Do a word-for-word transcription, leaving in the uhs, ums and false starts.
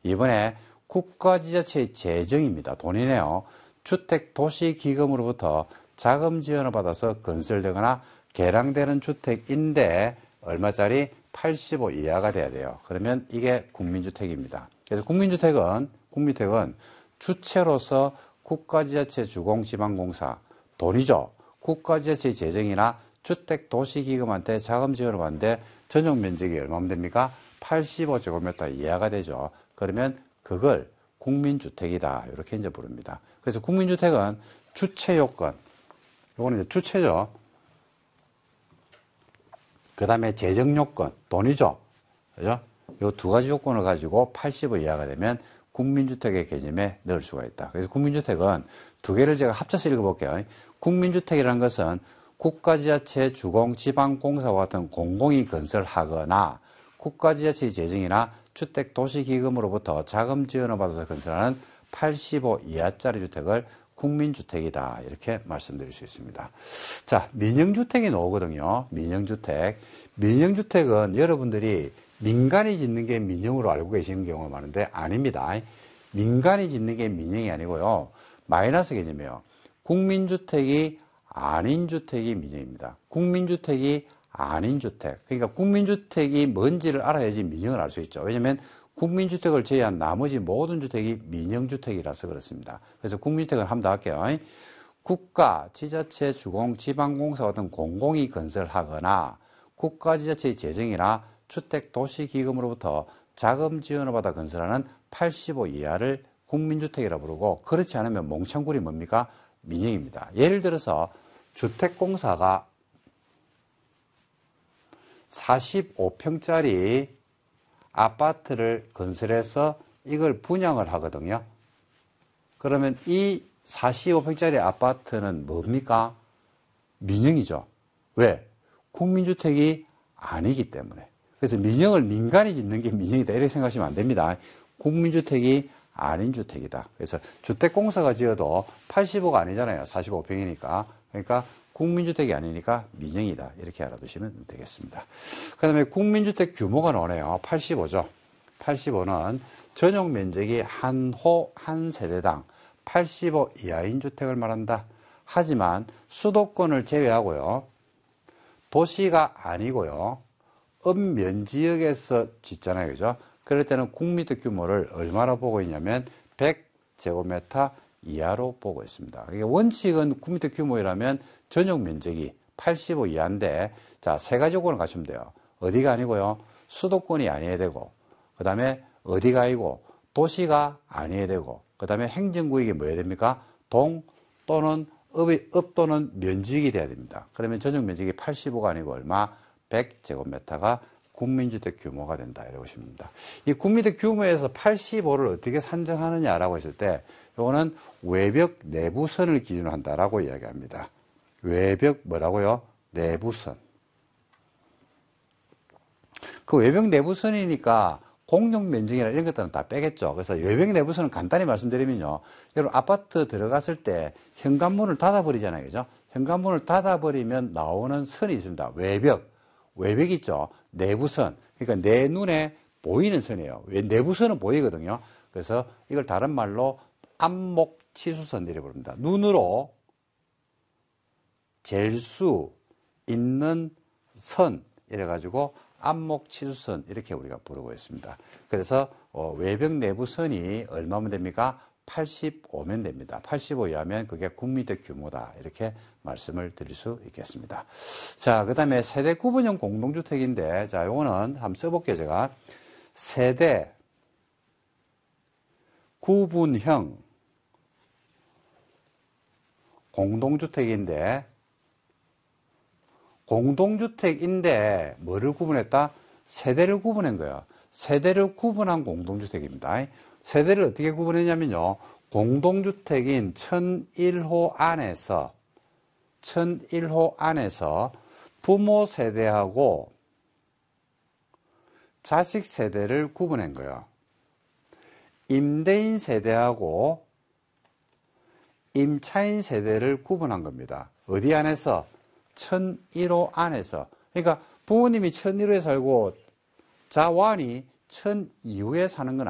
이번에 국가지자체의 재정입니다. 돈이네요. 주택도시기금으로부터 자금 지원을 받아서 건설되거나 개량되는 주택인데 얼마짜리? 팔십오 이하가 돼야 돼요. 그러면 이게 국민주택입니다. 그래서 국민주택은 국민주택은 주체로서 국가지자체 주공지방공사 돈이죠. 국가지자체의 재정이나 주택도시기금한테 자금 지원을 받는데 전용 면적이 얼마면 됩니까? 팔십오 제곱미터 이하가 되죠. 그러면 그걸 국민주택이다. 이렇게 이제 부릅니다. 그래서 국민주택은 주체 요건, 요거는 이제 주체죠. 그 다음에 재정 요건, 돈이죠. 그죠? 요 두 가지 요건을 가지고 팔십오 이하가 되면 국민주택의 개념에 넣을 수가 있다. 그래서 국민주택은 두 개를 제가 합쳐서 읽어볼게요. 국민주택이라는 것은 국가지자체 주공지방공사와 같은 공공이 건설하거나 국가지자체의 재정이나 주택도시기금으로부터 자금 지원을 받아서 건설하는 팔십오 이하짜리 주택을 국민주택이다. 이렇게 말씀드릴 수 있습니다. 자, 민영주택이 나오거든요. 민영주택. 민영주택은 여러분들이 민간이 짓는 게 민영으로 알고 계시는 경우가 많은데 아닙니다. 민간이 짓는 게 민영이 아니고요. 마이너스 개념이에요. 국민주택이 아닌 주택이 민영입니다. 국민주택이 아닌 주택. 그러니까 국민주택이 뭔지를 알아야지 민영을 알 수 있죠. 왜냐하면 국민주택을 제외한 나머지 모든 주택이 민영주택이라서 그렇습니다. 그래서 국민주택을 한번 더 할게요. 국가, 지자체, 주공, 지방공사 같은 공공이 건설하거나 국가지자체의 재정이나 주택도시기금으로부터 자금 지원을 받아 건설하는 팔십오 이하를 국민주택이라고 부르고 그렇지 않으면 몽창굴이 뭡니까? 민영입니다. 예를 들어서 주택공사가 사십오 평짜리 아파트를 건설해서 이걸 분양을 하거든요. 그러면 이 사십오 평짜리 아파트는 뭡니까? 민영이죠. 왜? 국민주택이 아니기 때문에. 그래서 민영을 민간이 짓는 게 민영이다. 이렇게 생각하시면 안 됩니다. 국민주택이 아닌 주택이다. 그래서 주택공사가 지어도 팔십오가 아니잖아요. 사십오 평이니까. 그러니까 국민주택이 아니니까 민영이다. 이렇게 알아두시면 되겠습니다. 그 다음에 국민주택 규모가 나오네요. 팔십오죠. 팔십오는 전용 면적이 한 호, 한 세대당 팔십오 이하인 주택을 말한다. 하지만 수도권을 제외하고요. 도시가 아니고요. 읍면지역에서 짓잖아요. 그죠? 그럴 때는 국민주택 규모를 얼마나 보고 있냐면 백 제곱미터 이하로 보고 있습니다. 그러니까 원칙은 국민주택 규모이라면 전용 면적이 팔십오 이하인데 자, 세 가지 요건을 갖추면 돼요. 어디가 아니고요. 수도권이 아니어야 되고 그 다음에 어디가 아니고 도시가 아니어야 되고 그 다음에 행정구역이 뭐여야 됩니까? 동 또는 읍이, 읍 또는 면지역이 돼야 됩니다. 그러면 전용 면적이 팔십오가 아니고 얼마? 백 제곱미터가 국민주택 규모가 된다. 이렇게 보시면 됩니다. 이 국민주택 규모에서 팔십오를 어떻게 산정하느냐라고 했을 때 이거는 외벽 내부선을 기준으로 한다라고 이야기합니다. 외벽 뭐라고요? 내부선. 그 외벽 내부선이니까 공용 면적이나 이런 것들은 다 빼겠죠. 그래서 외벽 내부선은 간단히 말씀드리면요. 여러분 아파트 들어갔을 때 현관문을 닫아버리잖아요. 그죠? 현관문을 닫아버리면 나오는 선이 있습니다. 외벽. 외벽 있죠. 내부선. 그러니까 내 눈에 보이는 선이에요. 내부선은 보이거든요. 그래서 이걸 다른 말로 안목치수선 이라고 부릅니다. 눈으로 잴 수 있는 선 이래가지고 안목치수선 이렇게 우리가 부르고 있습니다. 그래서 어, 외벽 내부선이 얼마면 됩니까? 팔십오면 됩니다. 팔십오 이하면 그게 국민주택 규모다. 이렇게 말씀을 드릴 수 있겠습니다. 자, 그 다음에 세대 구분형 공동주택인데, 자, 요거는 한번 써볼게요, 제가. 세대 구분형 공동주택인데, 공동주택인데, 뭐를 구분했다? 세대를 구분한 거예요. 세대를 구분한 공동주택입니다. 세대를 어떻게 구분했냐면요. 공동주택인 천일 호 안에서, 천일 호 안에서 부모 세대하고 자식 세대를 구분한 거예요. 임대인 세대하고 임차인 세대를 구분한 겁니다. 어디 안에서? 천일 호 안에서. 그러니까 부모님이 천일 호에 살고 자완이 천이 호에 사는 건